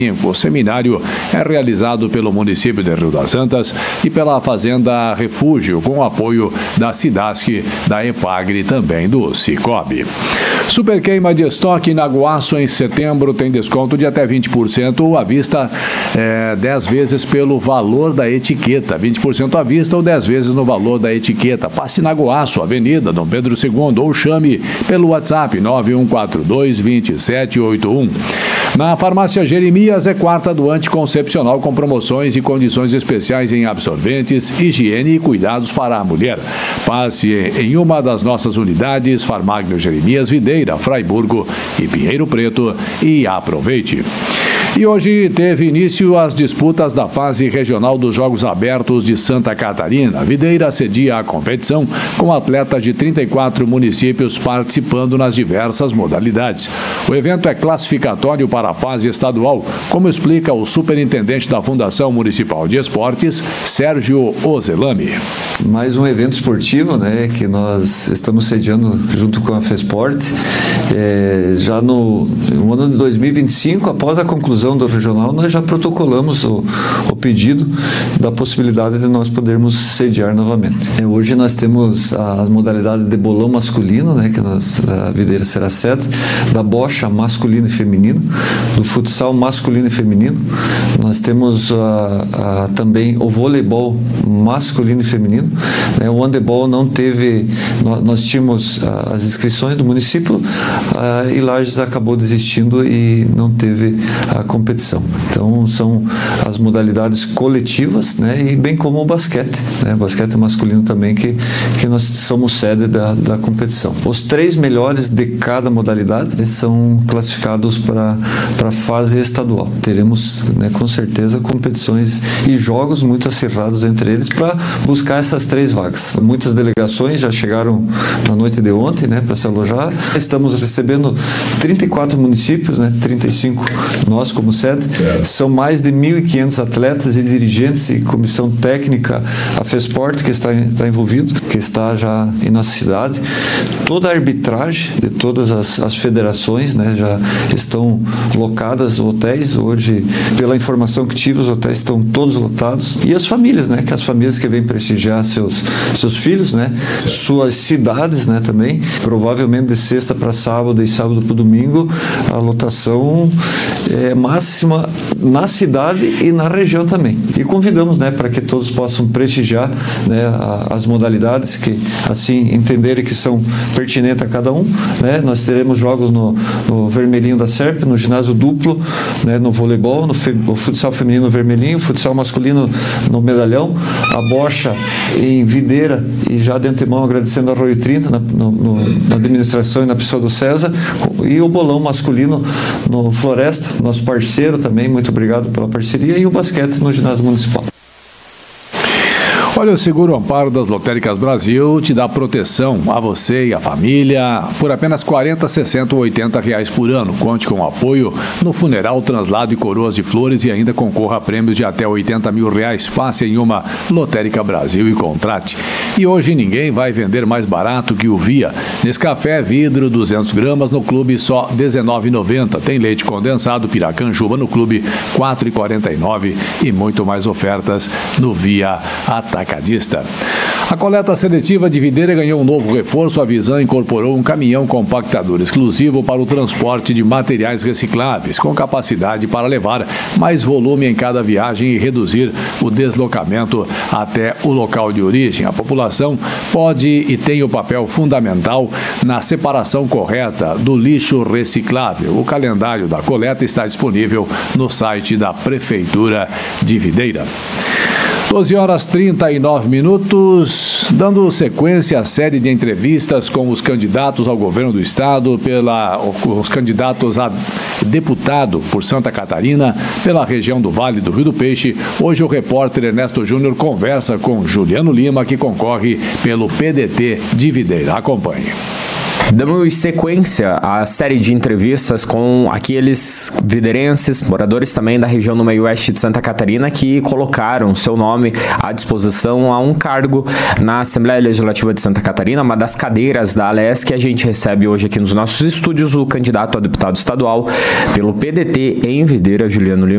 O seminário é realizado pelo município de Rio das Antas e pela Fazenda Refúgio, com o apoio da Cidasc, da Epagre e também do Cicobi. Super queima de estoque na Guaço em setembro tem desconto de até 20% à vista, 10 vezes pelo valor da etiqueta, 20% à vista ou 10 vezes no valor da etiqueta. Passe na Guaço, Avenida Dom Pedro II, ou chame pelo WhatsApp 9142-2781. Na farmácia Jeremias é quarta do anticoncepcional com promoções e condições especiais em absorventes, higiene e cuidados para a mulher. Passe em uma das nossas unidades, Farmagno Jeremias, Videira, Fraiburgo e Pinheiro Preto, e aproveite. E hoje teve início as disputas da fase regional dos Jogos Abertos de Santa Catarina. Videira cedia a competição com atletas de 34 municípios participando nas diversas modalidades. O evento é classificatório para a fase estadual, como explica o superintendente da Fundação Municipal de Esportes, Sérgio Ozelami. Mais um evento esportivo, né, que nós estamos sediando junto com a FESPORT, já no ano de 2025, após a conclusão do regional, nós já protocolamos o pedido da possibilidade de nós podermos sediar novamente. Hoje nós temos a modalidade de bolão masculino, né, que a Videira será sede, da bocha masculino e feminino, do futsal masculino e feminino. Nós temos também o voleibol masculino e feminino. O handebol não teve, nós tínhamos as inscrições do município e Lages acabou desistindo e não teve a competição. Então são as modalidades coletivas, né, e bem como o basquete, né, basquete masculino também, que nós somos sede da competição. Os 3 melhores de cada modalidade são classificados para a fase estadual. Teremos, né, com certeza competições e jogos muito acirrados entre eles para buscar essas 3 vagas. Muitas delegações já chegaram na noite de ontem, né, para se alojar. Estamos recebendo 34 municípios, né, 35 nós como sede. São mais de 1.500 atletas e dirigentes e comissão técnica, a FESPORT, que está envolvido, que está já em nossa cidade. Toda a arbitragem de todas as federações, né, já estão locadas hotéis. Hoje, pela informação que tive, os hotéis estão todos lotados. E as famílias, né, que as famílias que vêm prestigiar seus filhos, né, suas cidades, né, também. Provavelmente de sexta para sábado e sábado para domingo, a lotação é máxima na cidade e na região também. E convidamos, né, para que todos possam prestigiar, né, as modalidades que assim entenderem que são pertinentes a cada um, né. Nós teremos jogos no Vermelhinho da Serp, no ginásio duplo, né, no voleibol, no futsal feminino no Vermelhinho, futsal masculino no Medalhão, a bocha em Videira, e já de antemão agradecendo a Arroio 30 na administração e na pessoa do César, e o bolão masculino no Floresta, nosso parceiro também, muito obrigado pela parceria, e o basquete no ginásio municipal. Olha, o Seguro Amparo das Lotéricas Brasil te dá proteção a você e a família por apenas R$ 40, 60 ou R$ 80 por ano. Conte com o apoio no funeral, translado e coroas de flores e ainda concorra a prêmios de até R$ 80 mil. Passe em uma Lotérica Brasil e contrate. E hoje ninguém vai vender mais barato que o Via. Nescafé vidro 200 gramas no clube só R$ 19,90. Tem leite condensado Piracanjuba no clube R$ 4,49 e muito mais ofertas no Via Atacadista. A coleta seletiva de Videira ganhou um novo reforço. A Visan incorporou um caminhão compactador exclusivo para o transporte de materiais recicláveis, com capacidade para levar mais volume em cada viagem e reduzir o deslocamento até o local de origem. A população pode e tem o papel fundamental na separação correta do lixo reciclável. O calendário da coleta está disponível no site da Prefeitura de Videira. 12h39, dando sequência à série de entrevistas com os candidatos ao governo do estado, os candidatos a deputado por Santa Catarina, pela região do Vale do Rio do Peixe. Hoje o repórter Ernesto Júnior conversa com Juliano Lima, que concorre pelo PDT de Videira. Acompanhe. Damos sequência à série de entrevistas com aqueles videirenses, moradores também da região do meio oeste de Santa Catarina, que colocaram seu nome à disposição a um cargo na Assembleia Legislativa de Santa Catarina, uma das cadeiras da ALES, que a gente recebe hoje aqui nos nossos estúdios o candidato a deputado estadual pelo PDT em Videira, Juliano Lima.